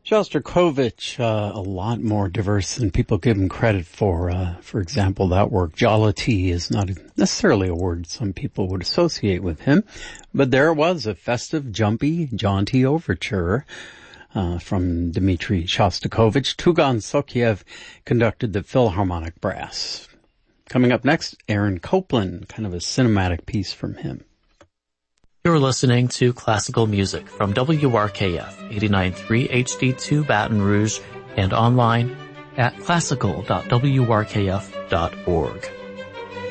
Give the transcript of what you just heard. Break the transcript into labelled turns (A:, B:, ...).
A: Shostakovich, a lot more diverse than people give him credit for. For example, that work, Jollity, is not necessarily a word some people would associate with him, but there it was, a festive, jumpy, jaunty overture from Dmitri Shostakovich. Tugan Sokiev conducted the Philharmonic Brass. Coming up next, Aaron Copland, kind of a cinematic piece from him.
B: You're listening to classical music from WRKF 89.3 HD2 Baton Rouge and online at classical.wrkf.org.